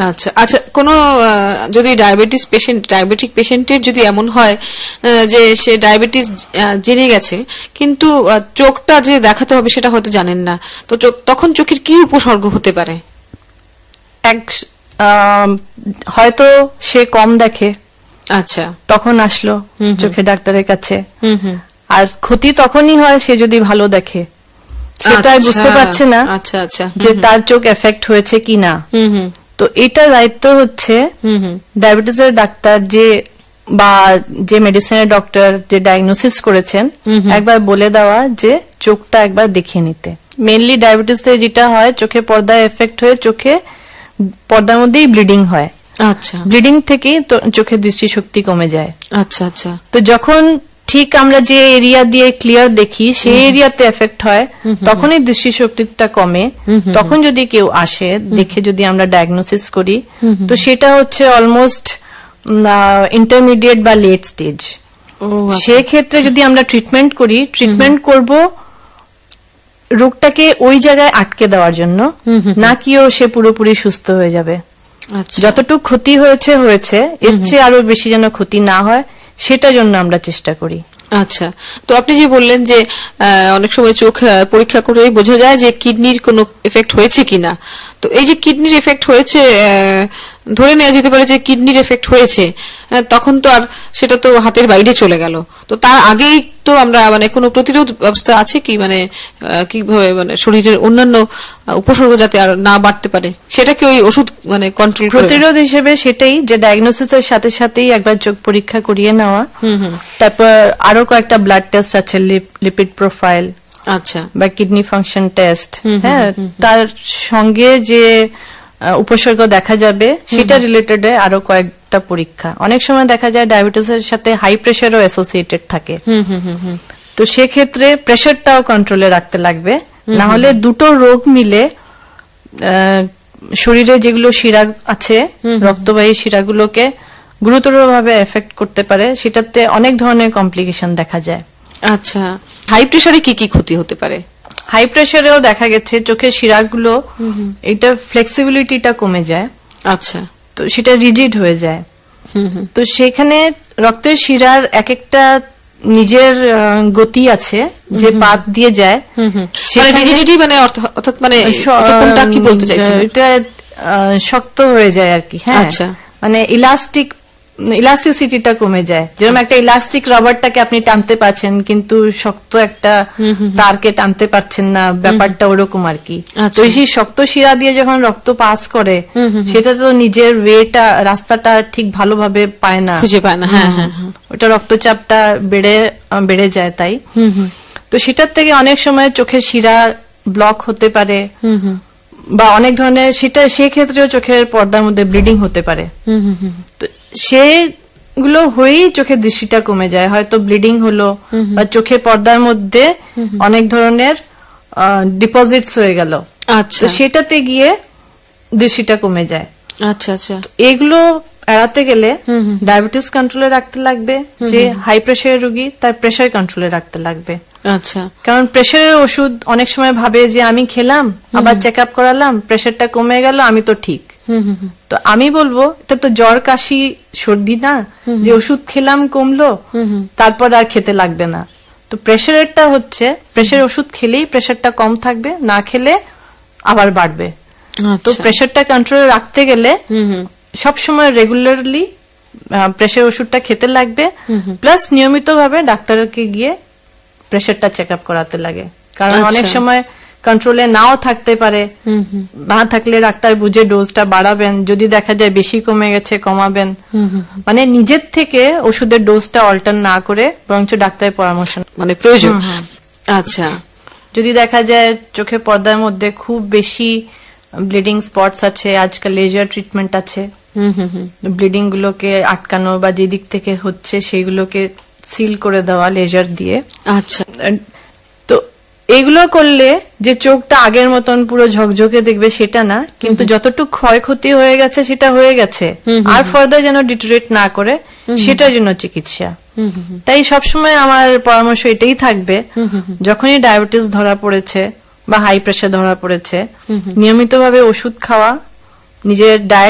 আচ্ছা আচ্ছা, কোনো যদি ডায়াবেটিক পেশেন্টের যদি এমন হয় যে সে ডায়াবেটিস জেনে গেছে কিন্তু চোখটা যে দেখাতে হবে সেটা হয়তো জানেন না, তো তখন চোখের কি উপসর্গ হতে পারে? হয়তো সে কম দেখে, আচ্ছা, তখন আসলো চোখে ডাক্তারের কাছে। আর ক্ষতি তখনই হয় সে যদি ভালো দেখে, সেটাই বুঝতে পারছে না আচ্ছা আচ্ছা যে তার চোখ এফেক্ট হয়েছে কিনা। তো এটা দায়িত্ব হচ্ছে ডায়াবেটিসের ডাক্তার বা যে মেডিসিনের ডক্টর যে ডায়াগনোসিস করেছেন একবার বলে দেওয়া যে চোখটা একবার দেখিয়ে নিতে। মেইনলি ডায়াবেটিসে যেটা হয়, চোখে পর্দায় এফেক্ট হয়ে চোখে পর্দার মধ্যেই ব্লিডিং হয়। আচ্ছা, ব্লিডিং থেকেই চোখের দৃষ্টিশক্তি কমে যায়। আচ্ছা আচ্ছা। তো যখন ঠিক আমরা যে এরিয়া দিয়ে ক্লিয়ার দেখি সেই এরিয়াতে এফেক্ট হয়, তখনই দৃষ্টিশক্তিটা কমে। তখন যদি কেউ আসে দেখে যদি আমরা ডায়াগনোসিস করি, তো সেটা হচ্ছে অলমোস্ট ইন্টারমিডিয়েট বা লেট স্টেজ। সেক্ষেত্রে যদি আমরা ট্রিটমেন্ট করি, ট্রিটমেন্ট করব রোগটাকে ওই জায়গায় আটকে দেওয়ার জন্য, না কিও সে পুরোপুরি সুস্থ হয়ে যাবে। যতটুকু ক্ষতি হয়েছে এর চেয়ে আরো বেশি যেন ক্ষতি না হয়, সেটার জন্য আমরা চেষ্টা করি। আচ্ছা, তো আপনি যে বললেন যে অনেক সময় চোখ পরীক্ষা করেই বোঝা যায় যে কিডনির কোনো এফেক্ট হয়েছে কিনা, তো এই যে কিডনির এফেক্ট হয়েছে, ধরে নেওয়া যেতে পারে যে কিডনির এফেক্ট হয়েছে, তখন তো আর সেটা তো হাতের বাইরে চলে গেল, তো তার আগেই তো আমরা মানে কোনো প্রতিরোধ ব্যবস্থা আছে কি, মানে কিভাবে মানে শরীরের অন্যান্য উপসর্গ যাতে আর না বাড়তে পারে, সেটা কি ওই ওষুধ মানে কন্ট্রোল করে? প্রতিরোধ হিসেবে সেটাই যে ডায়াগনোসিসের সাথে সাথেই একবার চোখ পরীক্ষা করিয়ে নেওয়া, তারপর আরো কয়েকটা ব্লাড টেস্ট আছে, লিপিড প্রোফাইল, আচ্ছা, বা কিডনি ফাংশন টেস্ট। হ্যাঁ, তার সঙ্গে যে উপসর্গ দেখা যাবে সেটা রিলেটেড আরো কয়েকটা পরীক্ষা। অনেক সময় দেখা যায় ডায়াবেটিসের সাথে হাই প্রেশারও অ্যাসোসিয়েটেড থাকে, তো সেক্ষেত্রে প্রেশারটাও কন্ট্রোলে রাখতে লাগবে, না হলে দুটো রোগ মিলে শরীরে যেগুলো শিরা আছে, রক্তবাহী শিরাগুলোকে গুরুতরভাবে এফেক্ট করতে পারে, সেটাতে অনেক ধরনের কমপ্লিকেশন দেখা যায়। আচ্ছা, হাই প্রেসারে কি কি ক্ষতি হতে পারে? হাই প্রেসারেও দেখা গেছে চোখের শিরাগুলো এটা ফ্লেক্সিবিলিটিটা কমে যায়। আচ্ছা, তো সেটা রিজিড হয়ে যায়। তো সেখানে রক্তের শিরার এক একটা নিজের গতি আছে যে পাত দিয়ে যায়, রিজিডিটি মানে অর্থাৎ মানে কোনটা কি বলতে চাইছেন? এটা শক্ত হয়ে যায় আর কি। হ্যাঁ, মানে ইলাস্টিসিটিটা কমে যায়। যেরকম একটা ইলাস্টিক রাবারটাকে আপনি টানতে পারছেন, কিন্তু শক্ত একটা তারকে টানতে পারছেন না, ব্যাপারটা ওরকম আর কি। তো সেই শক্ত শিরা দিয়ে যখন রক্ত পাস করে, সেটা তো নিজের ওয়েটা, রাস্তাটা ঠিক ভালোভাবে পায় না, খুঁজে পায় না। হ্যাঁ হ্যাঁ, ওটা রক্তচাপটা বেড়ে যায়। তাই তো সেটার থেকে অনেক সময় চোখের শিরা ব্লক হতে পারে, বা অনেক ধরনের সেক্ষেত্রেও চোখের পর্দার মধ্যে ব্লিডিং হতে পারে। তো সেগুলো হয়েই চোখের দৃষ্টিটা কমে যায়। হয়তো ব্লিডিং হলো, বা চোখের পর্দার মধ্যে অনেক ধরনের ডিপোজিটস হয়ে গেল, আচ্ছা, সেটাতে গিয়ে দৃষ্টিটা কমে যায়। আচ্ছা আচ্ছা, এগুলো এড়াতে গেলে ডায়াবেটিস কন্ট্রোলে রাখতে লাগবে। যে হাই প্রেশারের রোগী তার প্রেশার কন্ট্রোলে রাখতে লাগবে। আচ্ছা, কারণ প্রেশারের ওষুধ অনেক সময় ভাবে যে আমি খেলাম, আবার চেক আপ করালাম, প্রেশারটা কমে গেল, আমি তো ঠিক। তো আমি বলবো এটা তো জ্বর কাশি সর্দি না, যে ওষুধ খেলাম কমলো, তারপর আর খেতে লাগবে না। তো প্রেশারেরটা হচ্ছে প্রেশার ওষুধ খেলেই প্রেশারটা কম থাকবে, না খেলে আবার বাড়বে। তো প্রেশারটা কন্ট্রোলে রাখতে গেলে সবসময় রেগুলারলি প্রেশার ওষুধটা খেতে লাগবে, প্লাস নিয়মিতভাবে ডাক্তারকে গিয়ে প্রেশারটা চেক আপ করাতে লাগে। কারণ অনেক সময় কন্ট্রোলে নাও থাকতে পারে, না থাকলে ডাক্তার বুঝে ডোজটা বাড়াবেন, যদি দেখা যায় বেশি কমে গেছে কমাবেন। মানে নিজের থেকে ওষুধের ডোজটা অল্টার না করে বরঞ্চ ডাক্তারের পরামর্শ মানে প্রয়োজন। আচ্ছা, যদি দেখা যায় চোখে পর্দার মধ্যে খুব বেশি ব্লিডিং স্পটস আছে, আজকাল লেজার ট্রিটমেন্ট আছে, ব্লিডিং গুলোকে আটকানো বা যেদিক থেকে হচ্ছে সেগুলোকে সিল করে দেওয়া লেজার দিয়ে। আচ্ছা, তো এগুলো করলে যে চোখটা আগের মতন পুরো ঝকঝকে দেখবে সেটা না, কিন্তু যতটুকু ক্ষয়ক্ষতি হয়ে গেছে সেটা হয়ে গেছে, আর ফার্দার যেন ডিটোরেট না করে সেটার জন্য চিকিৎসা। তাই সবসময় আমার পরামর্শ এটাই থাকবে, যখনই ডায়াবেটিস ধরা পড়েছে বা হাই প্রেশার ধরা পড়েছে, নিয়মিতভাবে ওষুধ খাওয়া, নিজের ডায়েট